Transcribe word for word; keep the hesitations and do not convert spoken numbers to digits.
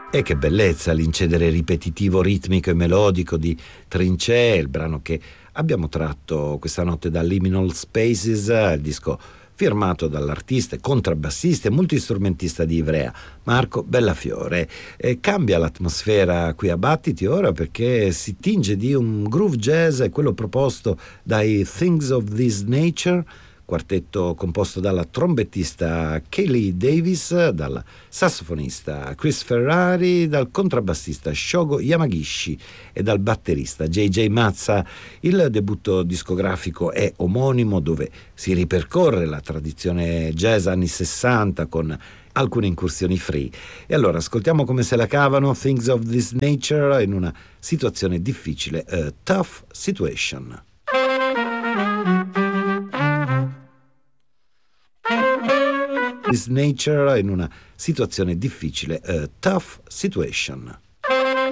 E che bellezza l'incedere ripetitivo, ritmico e melodico di Trincee, il brano che abbiamo tratto questa notte da Liminal Spaces, il disco firmato dall'artista, contrabbassista e multistrumentista di Ivrea, Marco Bellafiore. E cambia l'atmosfera qui a Battiti ora perché si tinge di un groove jazz, quello proposto dai Things of This Nature, quartetto composto dalla trombettista Kaylee Davis, dal sassofonista Chris Ferrari, dal contrabbassista Shogo Yamagishi e dal batterista J J Mazza. Il debutto discografico è omonimo, dove si ripercorre la tradizione jazz anni sessanta con alcune incursioni free. E allora ascoltiamo come se la cavano Things of This Nature in una situazione difficile, a tough situation. This Nature in una situazione difficile, a tough situation.